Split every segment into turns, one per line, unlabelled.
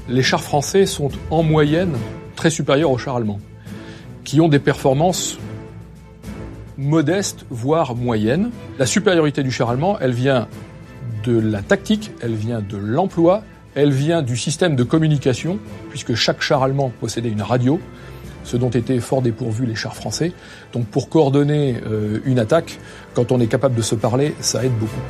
les chars français sont en moyenne très supérieurs aux chars allemands, qui ont des performances modestes, voire moyennes. La supériorité du char allemand, elle vient de la tactique, elle vient de l'emploi, elle vient du système de communication, puisque chaque char allemand possédait une radio, ce dont étaient fort dépourvus les chars français. Donc pour coordonner une attaque, quand on est capable de se parler, ça aide beaucoup.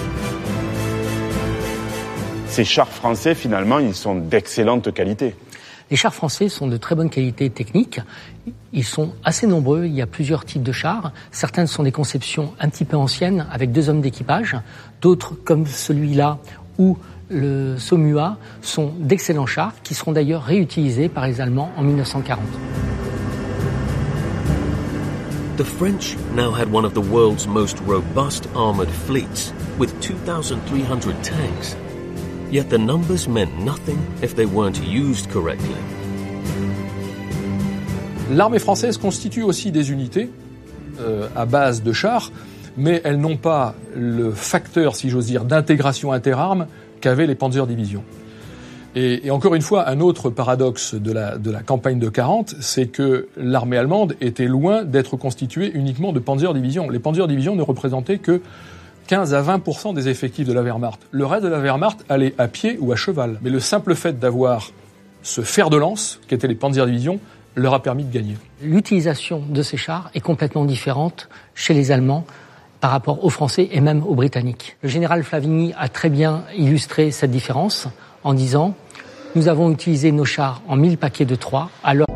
Ces chars français, finalement, ils sont d'excellente qualité.
Les chars français sont de très bonne qualité technique. Ils sont assez nombreux. Il y a plusieurs types de chars. Certains sont des conceptions un petit peu anciennes, avec 2 hommes d'équipage. D'autres, comme celui-là, ou le Somua, sont d'excellents chars, qui seront d'ailleurs réutilisés par les Allemands en 1940.
The French now had one of the world's most robust armored fleets, with 2,300 tanks. Yet the numbers meant nothing if they weren't used correctly.
L'armée française constitue aussi des unités à base de chars, mais elles n'ont pas le facteur, si j'ose dire, d'intégration interarmes qu'avaient les Panzerdivisions. Et encore une fois, un autre paradoxe de la campagne de 40, c'est que l'armée allemande était loin d'être constituée uniquement de Panzerdivisions. Les Panzerdivisions ne représentaient que 15 à 20% des effectifs de la Wehrmacht. Le reste de la Wehrmacht allait à pied ou à cheval. Mais le simple fait d'avoir ce fer de lance, qu'étaient les Panzerdivisions, leur a permis de gagner.
L'utilisation de ces chars est complètement différente chez les Allemands par rapport aux Français et même aux Britanniques. Le général Flavigny a très bien illustré cette différence en disant « Nous avons utilisé nos chars en 1000 paquets de 3, alors